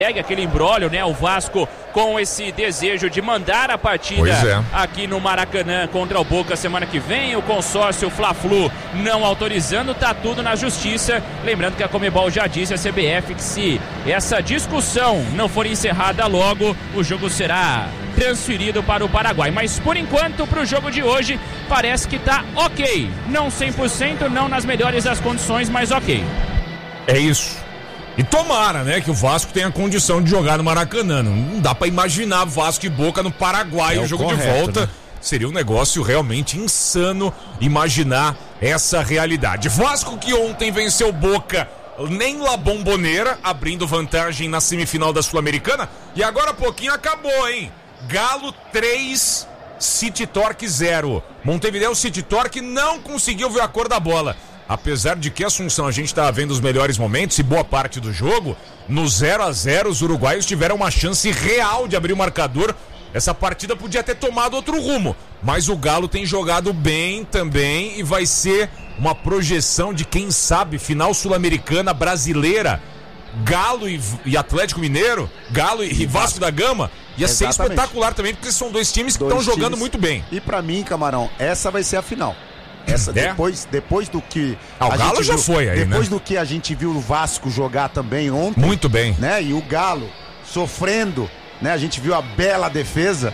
Segue aquele imbróglio, né? O Vasco com esse desejo de mandar a partida aqui no Maracanã contra o Boca semana que vem. O consórcio Fla-Flu não autorizando, tá tudo na justiça. Lembrando que a Conmebol já disse à CBF que se essa discussão não for encerrada logo, o jogo será transferido para o Paraguai. Mas por enquanto, para o jogo de hoje, parece que tá ok. Não 100%, não nas melhores das condições, mas ok. É isso. E tomara, né, que o Vasco tenha condição de jogar no Maracanã. Não dá pra imaginar Vasco e Boca no Paraguai, o jogo correto, de volta. Né? Seria um negócio realmente insano imaginar essa realidade. Vasco que ontem venceu Boca nem La Bombonera, abrindo vantagem na semifinal da Sul-Americana. E agora há pouquinho acabou, hein? Galo 3, City Torque 0. Montevideo City Torque não conseguiu ver a cor da bola. Apesar de que Assunção a gente está vendo os melhores momentos e boa parte do jogo, no 0-0 os uruguaios tiveram uma chance real de abrir o marcador. Essa partida podia ter tomado outro rumo, mas o Galo tem jogado bem também e vai ser uma projeção de quem sabe final sul-americana brasileira. Galo e Atlético Mineiro, Galo e Vasco da Gama. Ia ser espetacular também, porque são dois times que estão jogando muito bem. E pra mim, Camarão, essa vai ser a final. Essa, depois do que o Galo já foi aí, depois né? do que a gente viu o Vasco jogar também ontem, muito bem, né? E o Galo sofrendo, né? A gente viu a bela defesa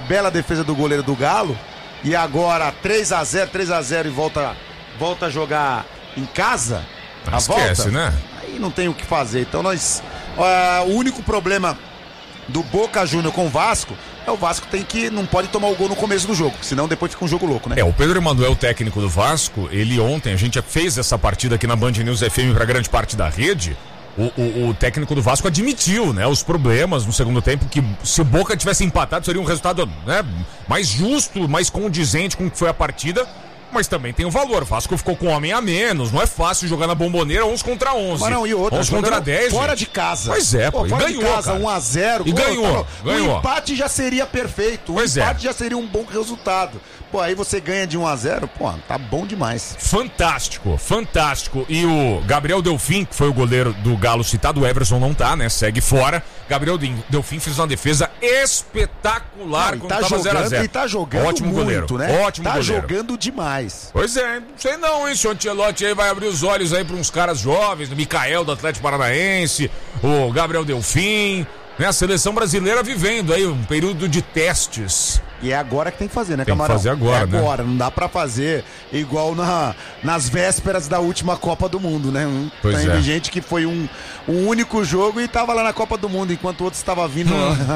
do goleiro do Galo, e agora 3-0 e volta a jogar em casa. Esquece, né? Aí não tem o que fazer. Então o único problema do Boca Júnior com o Vasco é o Vasco não pode tomar o gol no começo do jogo, senão depois fica um jogo louco, né? O Pedro Emanuel, técnico do Vasco, ele ontem, a gente fez essa partida aqui na Band News FM para grande parte da rede, o técnico do Vasco admitiu, né, os problemas no segundo tempo, que se o Boca tivesse empatado seria um resultado, né, mais justo, mais condizente com o que foi a partida. Mas também tem o valor. O Vasco ficou com um homem a menos. Não é fácil jogar na Bombonera 11 contra 11. Mas não, e outra, 11 contra 10. Fora de casa. Pois é, pô. E ganhou, de casa, 1-0. E ganhou. O empate já seria perfeito. O empate já seria um bom resultado. Pô, aí você ganha de 1-0, pô, tá bom demais. Fantástico, fantástico. E o Gabriel Delfim, que foi o goleiro do Galo citado, o Everson não tá, né? Segue fora. Gabriel Delfim fez uma defesa espetacular quando tava 0-0. Ele tá jogando ótimo muito, goleiro, né? Ótimo tá goleiro. Jogando demais. Pois é, não sei não, hein? Se o Ancelotti aí vai abrir os olhos aí pra uns caras jovens, do Mikael do Atlético Paranaense, o Gabriel Delfim, né? A seleção brasileira vivendo aí um período de testes. E é agora que tem que fazer, né, Camarão? Tem que fazer agora, né? Agora, não dá pra fazer igual nas vésperas da última Copa do Mundo, né? Tem gente que foi um único jogo e tava lá na Copa do Mundo, enquanto outros estavam vindo.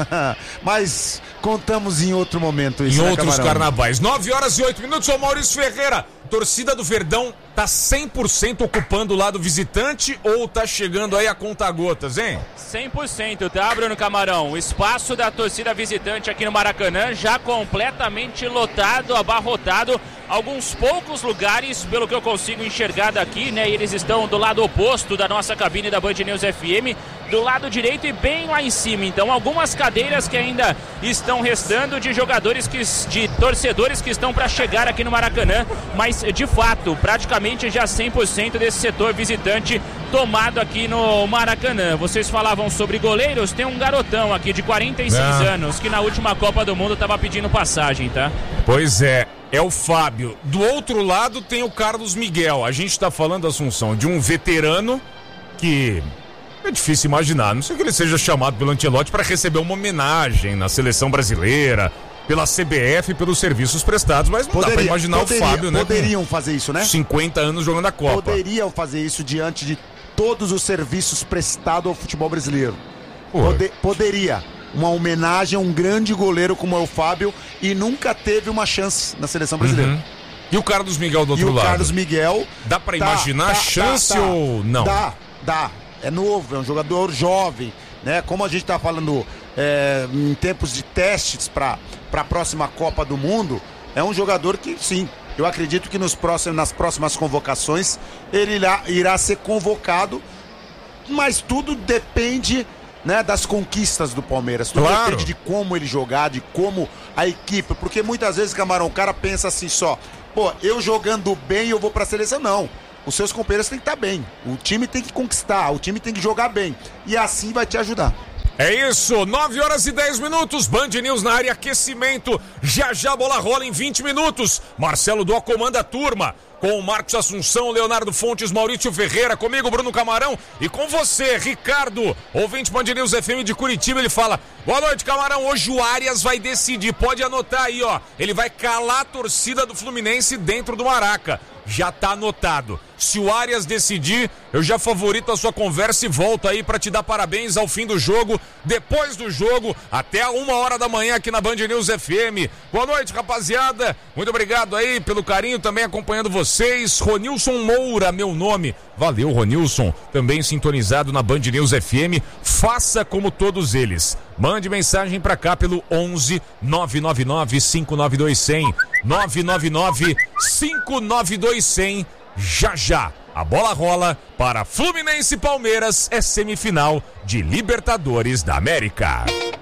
Mas contamos em outro momento isso, em né, outros Camarão? carnavais. 9h08. Sou Maurício Ferreira. Torcida do Verdão tá 100% ocupando o lado visitante ou tá chegando aí a conta-gotas, hein? 100%, tá, Bruno Camarão? O espaço da torcida visitante aqui no Maracanã já completamente lotado, abarrotado. Alguns poucos lugares, pelo que eu consigo enxergar daqui, né? Eles estão do lado oposto da nossa cabine da Band News FM, do lado direito e bem lá em cima. Então, algumas cadeiras que ainda estão restando de jogadores, de torcedores que estão para chegar aqui no Maracanã. Mas, de fato, praticamente já 100% desse setor visitante tomado aqui no Maracanã. Vocês falavam sobre goleiros, tem um garotão aqui de 46 anos que na última Copa do Mundo estava pedindo passagem, tá? Pois é o Fábio. Do outro lado tem o Carlos Miguel. A gente tá falando, Assunção, de um veterano que é difícil imaginar. Não sei que ele seja chamado pelo Ancelotti para receber uma homenagem na seleção brasileira, pela CBF, pelos serviços prestados, mas não dá pra imaginar o Fábio, né? Poderiam fazer isso, né? 50 anos jogando a Copa. Poderiam fazer isso diante de todos os serviços prestados ao futebol brasileiro. Poderia. Uma homenagem a um grande goleiro como é o Fábio, e nunca teve uma chance na seleção brasileira. E o Carlos Miguel do outro lado? E o Carlos Miguel... Dá pra imaginar chance ou não? Dá. É novo, é um jogador jovem, né? Como a gente tá falando em tempos de testes para a próxima Copa do Mundo, é um jogador que, sim, eu acredito que nas próximas convocações ele irá ser convocado, mas tudo depende, né, das conquistas do Palmeiras. Tudo depende de como ele jogar, de como a equipe, porque muitas vezes, Camarão, o cara pensa assim só, pô, eu jogando bem eu vou pra seleção. Não, os seus companheiros têm que estar bem, o time tem que conquistar, o time tem que jogar bem, e assim vai te ajudar. É isso, 9 horas e 10 minutos, Band News na área, aquecimento, já a bola rola em 20 minutos, Marcelo Dó comanda a turma, com o Marcos Assunção, Leonardo Fontes, Maurício Ferreira, comigo Bruno Camarão e com você, Ricardo, ouvinte Band News FM de Curitiba, ele fala, boa noite Camarão, hoje o Arias vai decidir, pode anotar aí ó, ele vai calar a torcida do Fluminense dentro do Maraca, já tá anotado. Se o Arias decidir, eu já favorito a sua conversa e volto aí pra te dar parabéns ao fim do jogo, depois do jogo, até a 1h da manhã aqui na Band News FM. Boa noite, rapaziada. Muito obrigado aí pelo carinho também acompanhando vocês. Ronilson Moura, meu nome. Valeu, Ronilson. Também sintonizado na Band News FM. Faça como todos eles. Mande mensagem pra cá pelo 11 999 592 100. 999 592 100. Já, a bola rola para Fluminense e Palmeiras, é semifinal de Libertadores da América.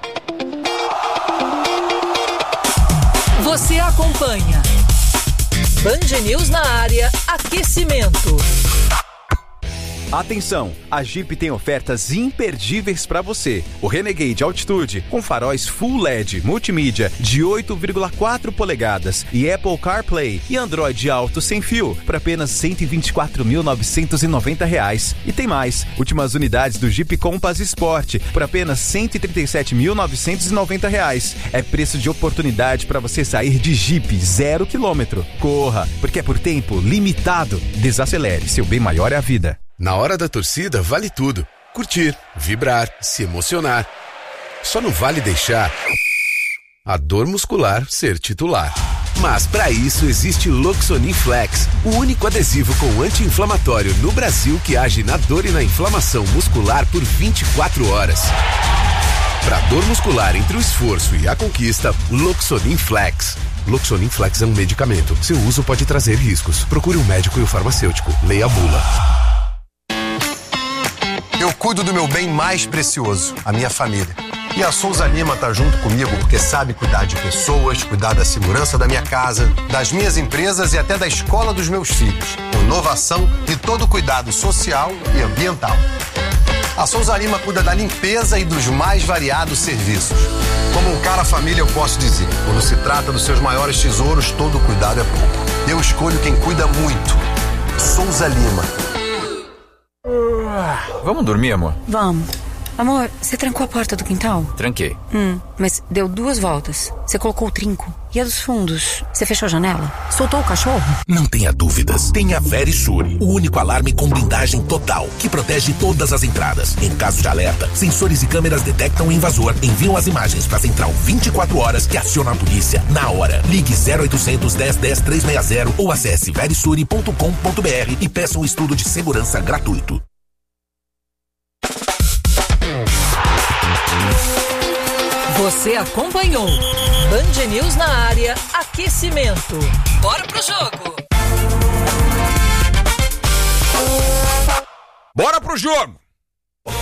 Você acompanha Band News na área, aquecimento. Atenção, a Jeep tem ofertas imperdíveis para você. O Renegade Altitude, com faróis Full LED, multimídia de 8,4 polegadas e Apple CarPlay e Android Auto sem fio, por apenas R$ 124.990. E tem mais, últimas unidades do Jeep Compass Sport, por apenas R$ 137.990. É preço de oportunidade para você sair de Jeep 0 km. Corra, porque é por tempo limitado. Desacelere, seu bem maior é a vida. Na hora da torcida, vale tudo. Curtir, vibrar, se emocionar. Só não vale deixar a dor muscular ser titular. Mas para isso existe Loxonin Flex, o único adesivo com anti-inflamatório no Brasil que age na dor e na inflamação muscular por 24 horas. Para dor muscular entre o esforço e a conquista, Loxonin Flex. Loxonin Flex é um medicamento. Seu uso pode trazer riscos. Procure um médico e o farmacêutico. Leia a bula. Eu cuido do meu bem mais precioso, a minha família. E a Souza Lima tá junto comigo porque sabe cuidar de pessoas, cuidar da segurança da minha casa, das minhas empresas e até da escola dos meus filhos. Inovação e todo cuidado social e ambiental. A Souza Lima cuida da limpeza e dos mais variados serviços. Como um cara família eu posso dizer, quando se trata dos seus maiores tesouros, todo cuidado é pouco. Eu escolho quem cuida muito. Souza Lima. Vamos dormir, amor? Vamos. Amor, você trancou a porta do quintal? Tranquei. Mas deu 2 voltas. Você colocou o trinco. E a dos fundos? Você fechou a janela? Soltou o cachorro? Não tenha dúvidas. Tenha Verisure, o único alarme com blindagem total, que protege todas as entradas. Em caso de alerta, sensores e câmeras detectam o invasor, enviam as imagens para a central 24 horas que aciona a polícia na hora. Ligue 0800 10 10 360 ou acesse verisure.com.br e peça um estudo de segurança gratuito. Você acompanhou Band News na área, aquecimento. Bora pro jogo! Bora pro jogo!